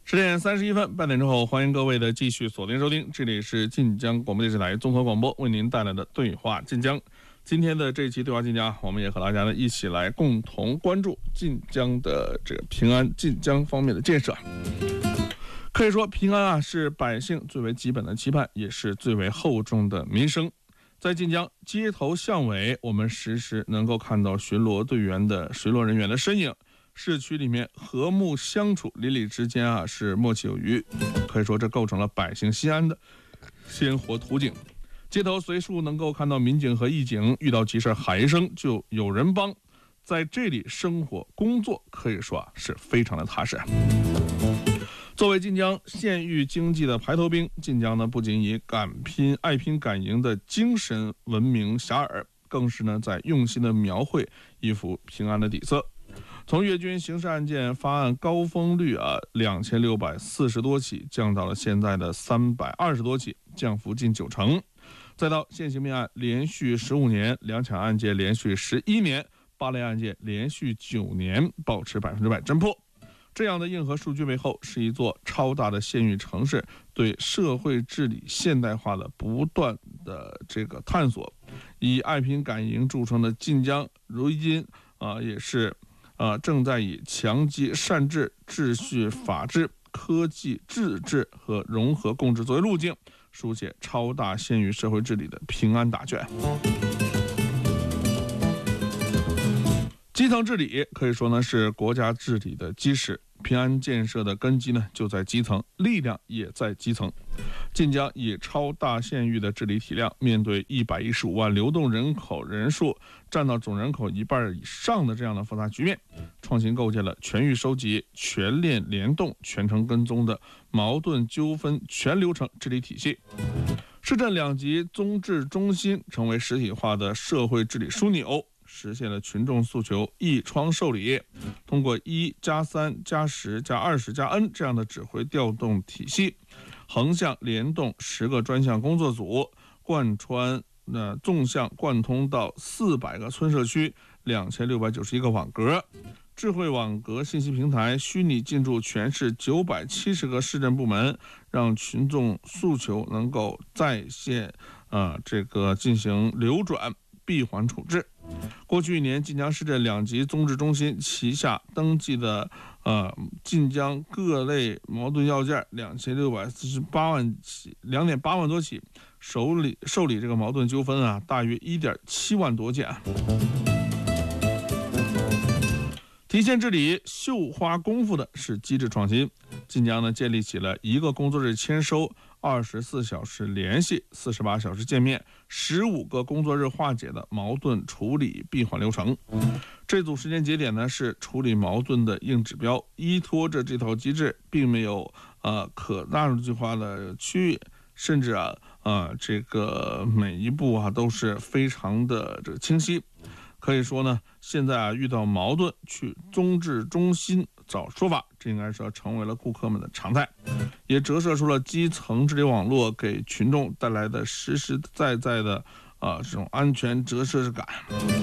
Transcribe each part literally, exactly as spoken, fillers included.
十点三十一分，半点之后，欢迎各位的继续锁定收听，这里是晋江广播电视台综合广播为您带来的对话晋江。今天的这一期对话晋江，我们也和大家呢一起来共同关注晋江的这个平安晋江方面的建设。可以说，平安啊是百姓最为基本的期盼，也是最为厚重的民生。在晋江街头巷尾，我们时时能够看到巡逻队员的巡逻人员的身影。市区里面和睦相处，邻里之间啊是默契有余，可以说这构成了百姓心安的鲜活图景。街头随处能够看到民警和义警，遇到急事喊一声就有人帮，在这里生活工作可以说啊是非常的踏实。作为晋江县域经济的排头兵，晋江呢不仅以敢拼爱拼敢赢的精神闻名遐迩，更是呢在用心的描绘一幅平安的底色。从粤军刑事案件发案高峰率啊两千六百四十多起，降到了现在的三百二十多起，降幅近九成。再到现行命案连续十五年，两抢案件连续十一年，八类案件连续九年保持百分之百侦破。这样的硬核数据背后，是一座超大的县域城市对社会治理现代化的不断的这个探索。以爱拼敢赢著称的晋江，如今啊也是。呃，正在以强基善治、秩序法治、科技自治和融合共治作为路径，书写超大县域社会治理的平安答卷。基层治理可以说呢是国家治理的基石，平安建设的根基呢就在基层，力量也在基层。晋江以超大县域的治理体量，面对一百一十五万流动人口人数占到总人口一半以上的这样的复杂局面，创新构建了全域收集、全链联动、全程跟踪的矛盾纠纷全流程治理体系。市镇两级综治中心成为实体化的社会治理枢纽，实现了群众诉求一窗受理，通过一加三加十加二十加 N 这样的指挥调动体系，横向联动十个专项工作组，贯穿呃纵向贯通到四百个村社区，两千六百九十一个网格，智慧网格信息平台虚拟进驻全市九百七十个市政部门，让群众诉求能够在线呃这个进行流转闭环处置。过去一年，晋江市镇两级综治中心旗下登记的呃晋江各类矛盾要件两千六百四十八万起，两点八万多起，受理受理这个矛盾纠纷啊，大约一点七万多件。提线治理绣花功夫的是机制创新，晋江呢建立起了一个工作日签收、二十四小时联系、四十八小时见面、十五个工作日化解的矛盾处理闭环流程。这组时间节点呢是处理矛盾的硬指标，依托着这套机制，并没有呃可纳入计划的区域，甚至啊呃这个每一步啊都是非常的这个清晰。可以说呢，现在啊遇到矛盾去综治中心找说法，这应该说成为了顾客们的常态，也折射出了基层治理网络给群众带来的实实在在的啊、呃、这种安全折射感。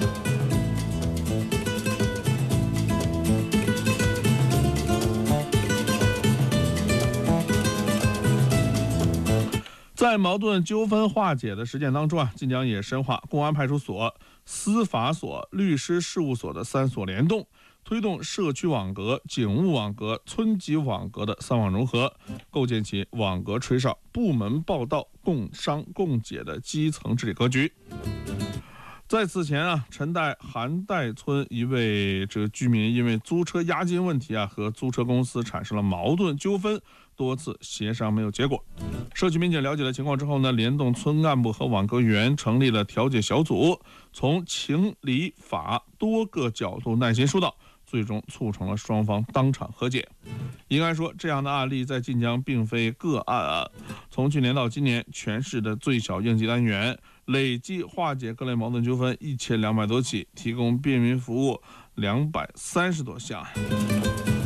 在矛盾纠纷化解的实践当中啊，晋江也深化公安派出所、司法所、律师事务所的三所联动，推动社区网格、警务网格、村级网格的三网融合，构建起网格吹哨、部门报道、共商共解的基层治理格局。在此前啊，陈代韩代村一位这个居民因为租车押金问题啊，和租车公司产生了矛盾纠纷，多次协商没有结果。社区民警了解了情况之后呢，联动村干部和网格员成立了调解小组，从情理法多个角度耐心疏导，最终促成了双方当场和解。应该说，这样的案例在晋江并非个案啊。从去年到今年，全市的最小应急单元累计化解各类矛盾纠纷一千两百多起，提供便民服务两百三十多项。